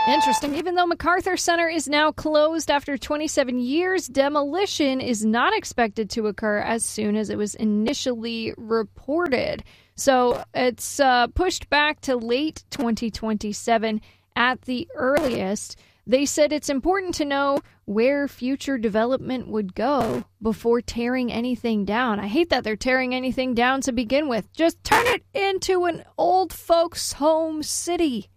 Interesting. Even though MacArthur Center is now closed after 27 years, demolition is not expected to occur as soon as it was initially reported. So it's pushed back to late 2027 at the earliest. They said it's important to know where future development would go before tearing anything down. I hate that they're tearing anything down to begin with. Just turn it into an old folks' home city.